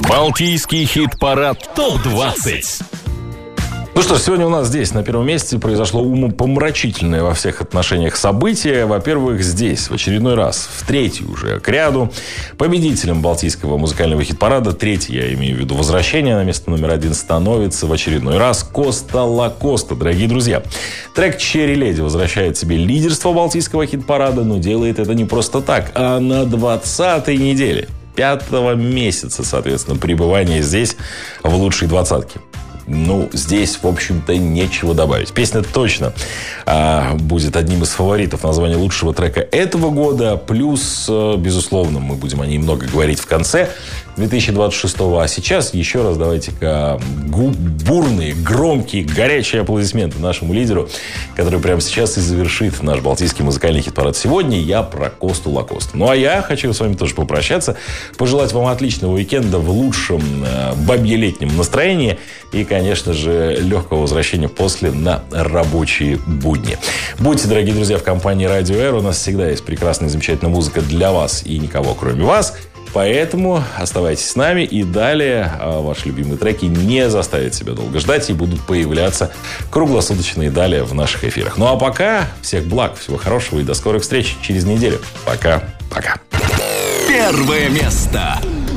Балтийский хит-парад ТОП-20. Ну что ж, сегодня у нас здесь на первом месте произошло умопомрачительное во всех отношениях событие. Во-первых, здесь в очередной раз, в третий уже к ряду, победителем Балтийского музыкального хит-парада, третий, я имею в виду возвращение на место номер 1, становится в очередной раз Коста Лакоста. Дорогие друзья, трек «Черри Леди» возвращает себе лидерство Балтийского хит-парада, но делает это не просто так, а на 20-й неделе, 5-го месяца, соответственно, пребывания здесь в лучшей двадцатке. Ну, здесь, в общем-то, нечего добавить. Песня точно будет одним из фаворитов названия лучшего трека этого года. Плюс, безусловно, мы будем о ней много говорить в конце 2026-го. А сейчас еще раз давайте-ка бурные, громкие, горячие аплодисменты нашему лидеру, который прямо сейчас и завершит наш балтийский музыкальный хит-парад. Сегодня я про Косту Лакосту. Ну, а я хочу с вами тоже попрощаться, пожелать вам отличного уикенда в лучшем бабье-летнем настроении и, конечно же, легкого возвращения после на рабочие будни. Будьте, дорогие друзья, в компании Радио Р. У нас всегда есть прекрасная, замечательная музыка для вас и никого, кроме вас. Поэтому оставайтесь с нами, и далее ваши любимые треки не заставят себя долго ждать и будут появляться круглосуточно и далее в наших эфирах. Ну а пока всех благ, всего хорошего и до скорых встреч через неделю. Пока-пока. Первое место.